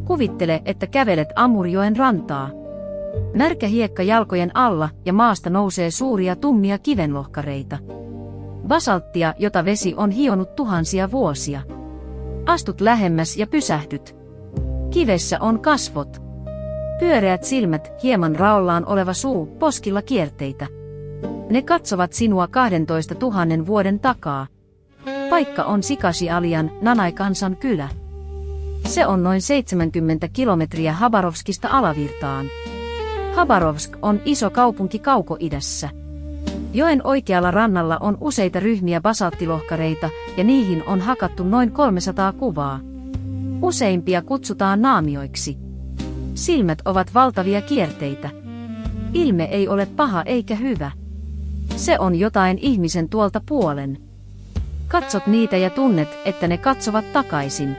Kuvittele, että kävelet Amurjoen rantaa. Märkä hiekka jalkojen alla ja maasta nousee suuria tummia kivenlohkareita. Basalttia, jota vesi on hionut tuhansia vuosia. Astut lähemmäs ja pysähdyt. Kivessä on kasvot. Pyöreät silmät, hieman raollaan oleva suu, poskilla kierteitä. Ne katsovat sinua 12 000 vuoden takaa. Paikka on Sikasialian, Nanai-kansan kylä. Se on noin 70 kilometriä Habarovskista alavirtaan. Habarovsk on iso kaupunki kaukoidässä. Joen oikealla rannalla on useita ryhmiä basalttilohkareita ja niihin on hakattu noin 300 kuvaa. Useimpia kutsutaan naamioiksi. Silmät ovat valtavia kierteitä. Ilme ei ole paha eikä hyvä. Se on jotain ihmisen tuolta puolen. Katsot niitä ja tunnet, että ne katsovat takaisin.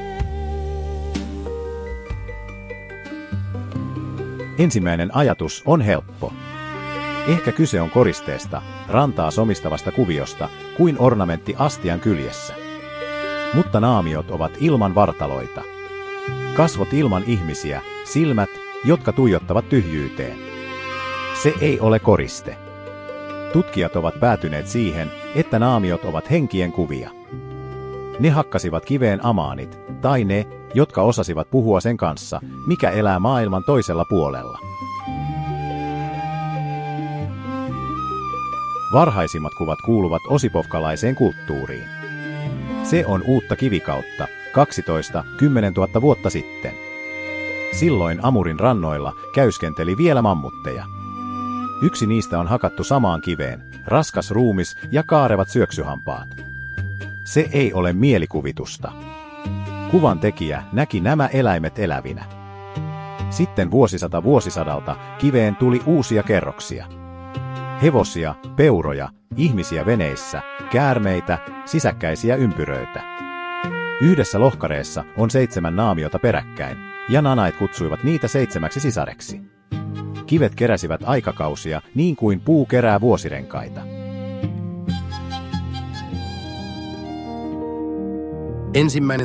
Ensimmäinen ajatus on helppo. Ehkä kyse on koristeesta, rantaa somistavasta kuviosta, kuin ornamentti astian kyljessä. Mutta naamiot ovat ilman vartaloita. Kasvot ilman ihmisiä, silmät, jotka tuijottavat tyhjyyteen. Se ei ole koriste. Tutkijat ovat päätyneet siihen, että naamiot ovat henkien kuvia. Ne hakkasivat kiveen amaanit, tai ne, jotka osasivat puhua sen kanssa, mikä elää maailman toisella puolella. Varhaisimmat kuvat kuuluvat osipovkalaiseen kulttuuriin. Se on uutta kivikautta, 10 000 vuotta sitten. Silloin Amurin rannoilla käyskenteli vielä mammutteja. Yksi niistä on hakattu samaan kiveen, raskas ruumis ja kaarevat syöksyhampaat. Se ei ole mielikuvitusta. Kuvan tekijä näki nämä eläimet elävinä. Sitten vuosisadalta kiveen tuli uusia kerroksia. Hevosia, peuroja, ihmisiä veneissä, käärmeitä, sisäkkäisiä ympyröitä. Yhdessä lohkareessa on 7 naamiota peräkkäin, ja nanait kutsuivat niitä 7 sisareksi. Kivet keräsivät aikakausia niin kuin puu kerää vuosirenkaita. Ensimmäinen